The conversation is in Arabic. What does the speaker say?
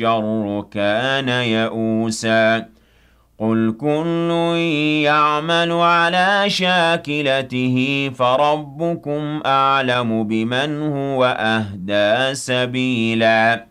الشَّرُّ كَانَ يَئُوسًا قُلْ كُلٌّ يَعْمَلُ عَلَىٰ شَاكِلَتِهِ فَرَبُّكُمْ أَعْلَمُ بِمَنْ هُوَ أَهْدَىٰ سَبِيلًا